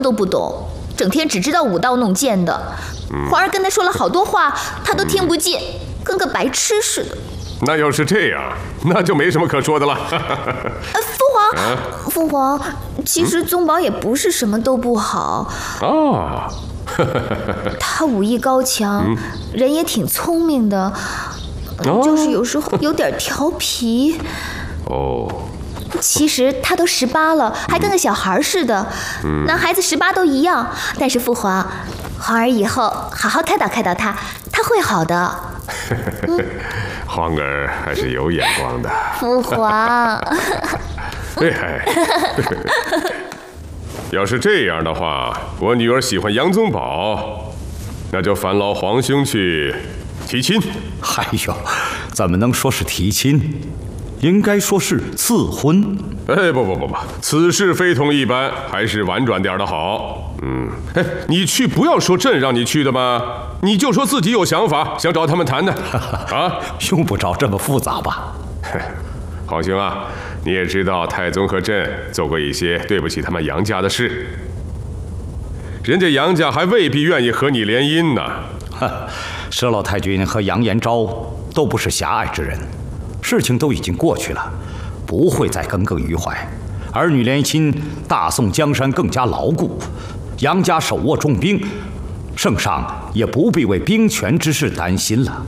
都不懂，整天只知道舞刀弄剑的。皇儿跟他说了好多话，他都听不进，跟个白痴似的。 那要是这样，那就没什么可说的了。 父皇，其实宗宝也不是什么都不好。 哦， 他武艺高强，人也挺聪明的，就是有时候有点调皮。 哦。 其实他都18了，还跟个小孩似的。男孩子18都一样。但是父皇，皇儿以后好好开导开导他，他会好的。 皇儿还是有眼光的。 父皇。 要是这样的话，我女儿喜欢杨宗保，那就烦劳皇兄去提亲。 哎呦，怎么能说是提亲？应该说是赐婚。 不，此事非同一般，还是婉转点的好。你去不要说朕让你去的嘛，你就说自己有想法，想找他们谈的。啊， 用不着这么复杂吧？ 皇兄啊，你也知道太宗和朕做过一些对不起他们杨家的事，人家杨家还未必愿意和你联姻呢。 佘老太君和杨延昭都不是狭隘之人。事情都已经过去了，不会再耿耿于怀。儿女联亲，大宋江山更加牢固。杨家手握重兵，圣上也不必为兵权之事担心了。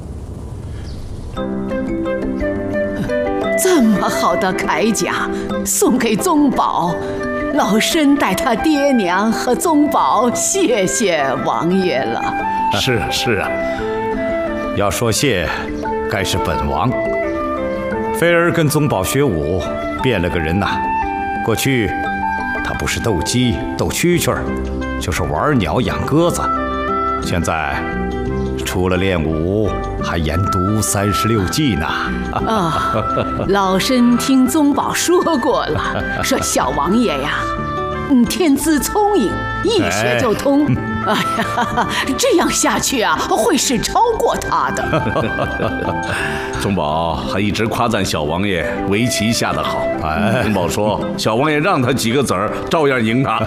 这么好的铠甲送给宗保，老身代他爹娘和宗保谢谢王爷了。 是啊，要说谢，该是本王。菲儿跟宗保学武，变了个人呐。过去他不是斗鸡、斗蛐蛐，就是玩鸟、养鸽子。现在除了练武，还研读36计呢。 老身听宗保说过了，说小王爷呀，天资聪颖，一学就通。哎呀，这样下去啊，会是超过他的。 宗保还一直夸赞小王爷围棋下得好。宗保说，小王爷让他几个子儿，照样赢他。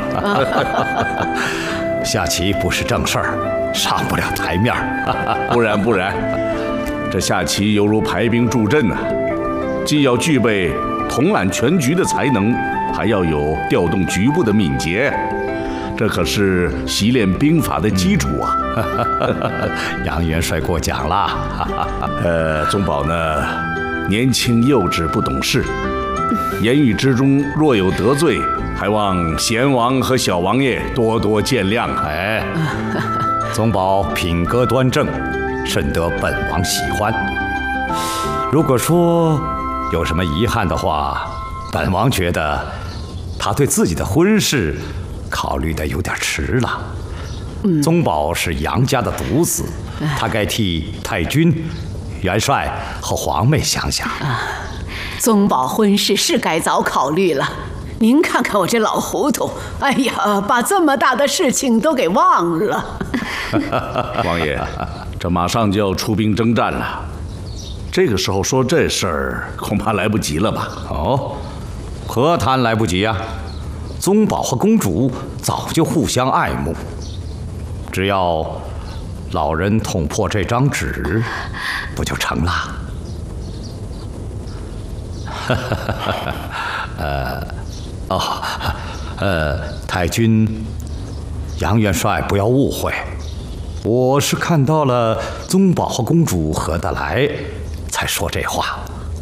下棋不是正事儿，上不了台面。 不然，这下棋犹如排兵布阵啊，既要具备统揽全局的才能，还要有调动局部的敏捷。这可是习练兵法的基础啊！ 杨元帅过奖了。 宗保呢，年轻幼稚不懂事，言语之中若有得罪，还望贤王和小王爷多多见谅。 宗保品格端正，甚得本王喜欢。如果说有什么遗憾的话，本王觉得他对自己的婚事考虑得有点迟了。宗保是杨家的独子，他该替太君、元帅和皇妹想想。 宗保婚事是该早考虑了。您看看我这老糊涂，哎呀，把这么大的事情都给忘了。 王爷，这马上就要出兵征战了，这个时候说这事儿恐怕来不及了吧？ 何谈来不及呀？宗保和公主早就互相爱慕，只要老人捅破这张纸，不就成了？太君、杨元帅不要误会，我是看到了宗保和公主合得来，才说这话。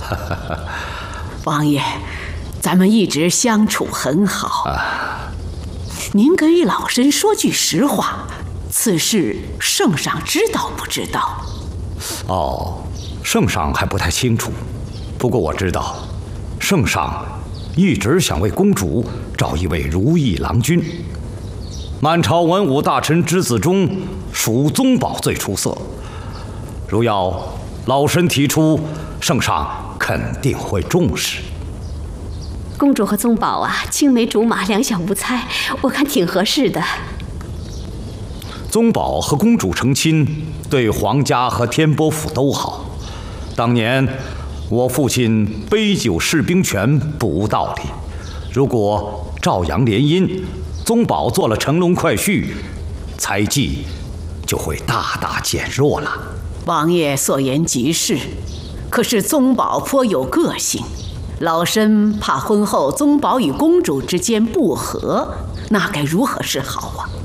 王爷，咱们一直相处很好。您给老身说句实话，此事圣上知道不知道？ 圣上还不太清楚，不过我知道，圣上一直想为公主找一位如意郎君。满朝文武大臣之子中，属宗保最出色。如要老身提出，圣上肯定会重视。 公主和宗保啊，青梅竹马，两小无猜，我看挺合适的。 宗保和公主成亲，对皇家和天波府都好。当年我父亲杯酒释兵权不无道理，如果照阳联姻， 宗保做了乘龙快婿，猜忌就会大大减弱了。 王爷所言极是，可是宗保颇有个性，老身怕婚后宗保与公主之间不和，那该如何是好啊？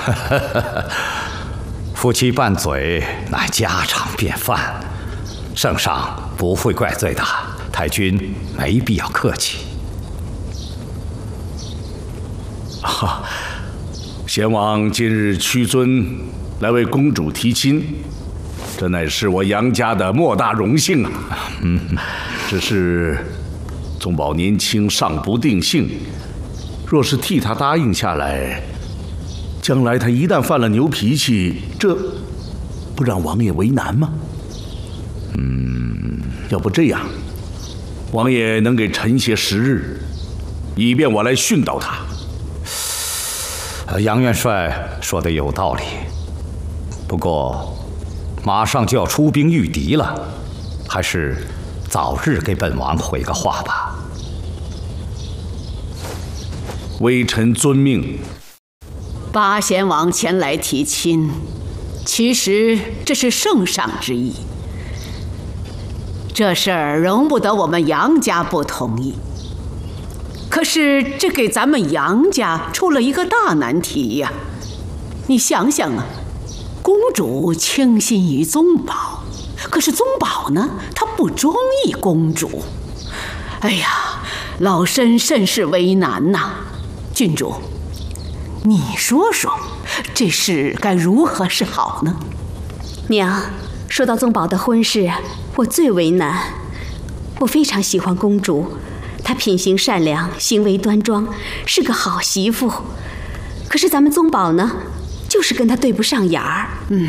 夫妻拌嘴乃家常便饭，圣上不会怪罪的，太君没必要客气。 贤王今日屈尊来为公主提亲，这乃是我杨家的莫大荣幸啊！只是宗保年轻尚不定性，若是替他答应下来，将来他一旦犯了牛脾气，这不让王爷为难吗？要不这样，王爷能给臣些时日，以便我来训导他。 杨元帅说的有道理，不过马上就要出兵御敌了，还是早日给本王回个话吧。 微臣遵命。 八贤王前来提亲，其实这是圣上之意。这事儿容不得我们杨家不同意。可是这给咱们杨家出了一个大难题呀！你想想啊，公主倾心于宗保，可是宗保呢，他不中意公主。哎呀，老身甚是为难呐。郡主，你说说，这事该如何是好呢？ 娘，说到宗保的婚事，我最为难。我非常喜欢公主，她品行善良，行为端庄，是个好媳妇。可是咱们宗保呢，就是跟她对不上眼儿。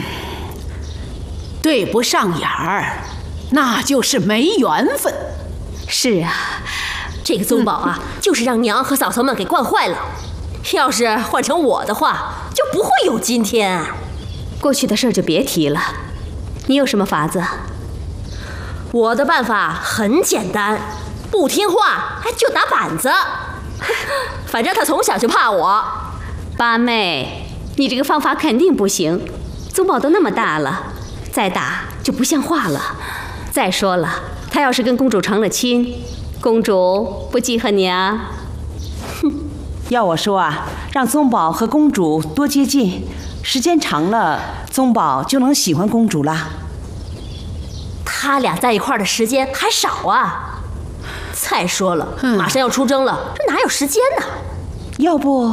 对不上眼儿，那就是没缘分。 是啊， 这个宗保啊，就是让娘和嫂嫂们给惯坏了。要是换成我的话，就不会有今天。 过去的事儿就别提了。你有什么法子？ 我的办法很简单，不听话就打板子。反正他从小就怕我。 八妹，你这个方法肯定不行。宗保都那么大了，再打就不像话了。再说了，他要是跟公主成了亲，公主不记恨你啊？ 要我说啊，让宗保和公主多接近，时间长了，宗保就能喜欢公主了。 他俩在一块儿的时间还少啊。再说了，马上要出征了，这哪有时间呢？ 要不，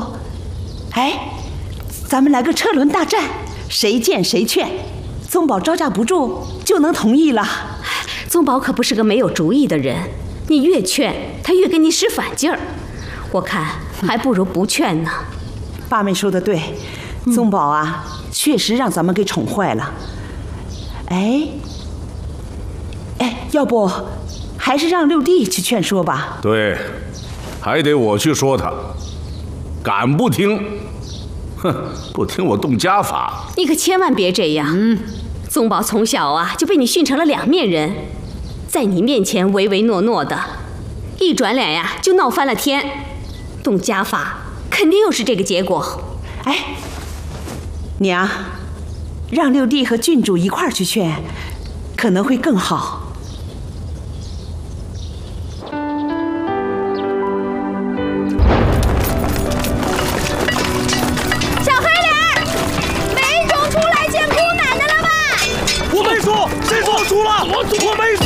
咱们来个车轮大战，谁见谁劝，宗保招架不住就能同意了。 宗保可不是个没有主意的人，你越劝他越跟你使反劲儿，我看还不如不劝呢。 八妹说的对，宗保啊，确实让咱们给宠坏了。要不还是让六弟去劝说吧。 对，还得我去说他，敢不听？不听我动家法。 你可千万别这样。宗保从小啊就被你训成了两面人，在你面前唯唯诺诺的，一转脸呀就闹翻了天。动家法肯定又是这个结果。 娘，让六弟和郡主一块儿去劝，可能会更好。 出了，我没